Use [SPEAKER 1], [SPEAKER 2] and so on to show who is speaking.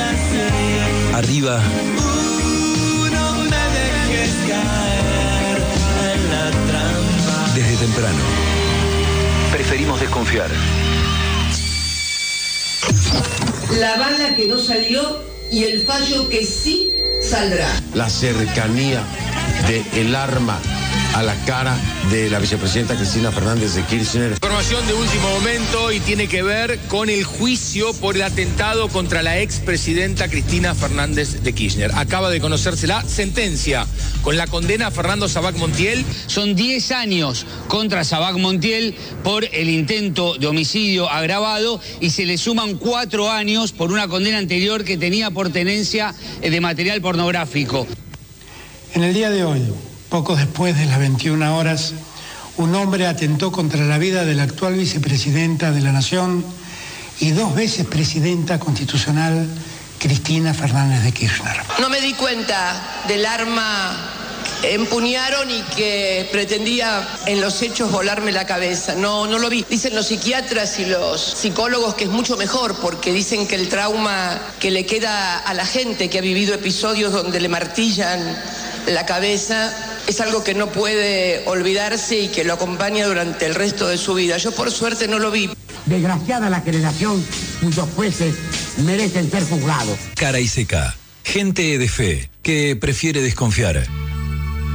[SPEAKER 1] Arriba.
[SPEAKER 2] No me dejes caer en la trampa.
[SPEAKER 1] Desde temprano. Preferimos desconfiar.
[SPEAKER 3] La bala que no salió y el fallo que sí saldrá.
[SPEAKER 4] La cercanía del arma a la cara de la vicepresidenta Cristina Fernández de Kirchner.
[SPEAKER 5] Información de último momento y tiene que ver con el juicio por el atentado contra la expresidenta Cristina Fernández de Kirchner. Acaba de conocerse la sentencia con la condena a Fernando Sabac Montiel.
[SPEAKER 6] Son 10 años contra Sabac Montiel por el intento de homicidio agravado y se le suman 4 años por una condena anterior que tenía por tenencia de material pornográfico.
[SPEAKER 7] En el día de hoy, poco después de las 21 horas, un hombre atentó contra la vida de la actual vicepresidenta de la Nación y 2 veces presidenta constitucional, Cristina Fernández de Kirchner.
[SPEAKER 3] No me di cuenta del arma que empuñaron y que pretendía en los hechos volarme la cabeza. No lo vi. Dicen los psiquiatras y los psicólogos que es mucho mejor porque dicen que el trauma que le queda a la gente que ha vivido episodios donde le martillan la cabeza es algo que no puede olvidarse y que lo acompaña durante el resto de su vida. Yo por suerte no lo vi.
[SPEAKER 8] Desgraciada la generación cuyos jueces merecen ser juzgados.
[SPEAKER 1] Cara y seca. Gente de fe que prefiere desconfiar.